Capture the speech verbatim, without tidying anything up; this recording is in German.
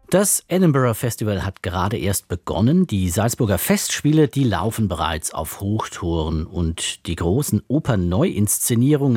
Das Edinburgh Festival hat gerade erst begonnen. Die Salzburger Festspiele, die laufen bereits auf Hochtouren und die großen Opernneuinszenierungen